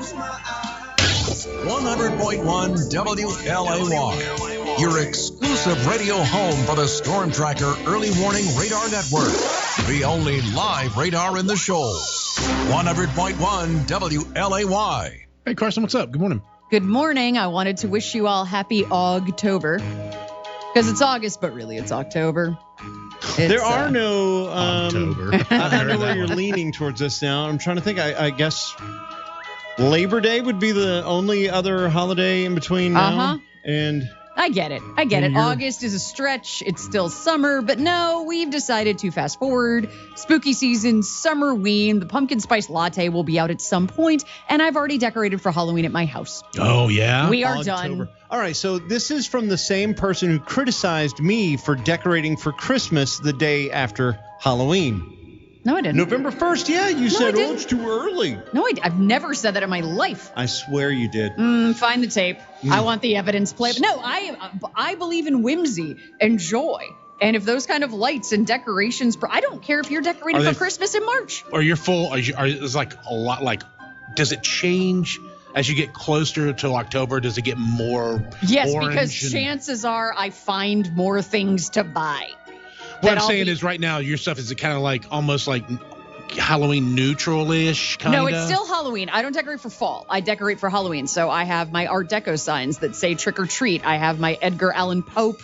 100.1 WLAY, your exclusive radio home for the Storm Tracker Early Warning Radar Network, the only live radar in the shoals. 100.1 WLAY. Hey, Carson, what's up? Good morning. Good morning. I wanted to wish you all happy Ogtober. Because it's August, but really it's October. There are no... October. I don't know where you're leaning towards this now. I'm trying to think. I guess Labor Day would be the only other holiday in between now. And... I get it. August is a stretch. It's still summer, but no, we've decided to fast forward. Spooky season, Summerween, the pumpkin spice latte will be out at some point, and I've already decorated for Halloween at my house. Oh, yeah? We are October. done. All right, so this is from the same person who criticized me for decorating for Christmas the day after Halloween. No, I didn't. November 1st, yeah, you said, oh, it's too early. No, I've never said that in my life. I swear you did. Find the tape. I want the evidence play. No, I believe in whimsy and joy. And if those kind of lights and decorations, I don't care if you're decorating for Christmas in March. Or you're full, is like a lot, like, does it change as you get closer to October? Does it get more Yes, orange because chances are I find more things to buy. What I'm saying is right now, your stuff is kind of like almost like Halloween neutral-ish kind of? No, it's still Halloween. I don't decorate for fall. I decorate for Halloween. So I have my Art Deco signs that say trick or treat. I have my Edgar Allan Poe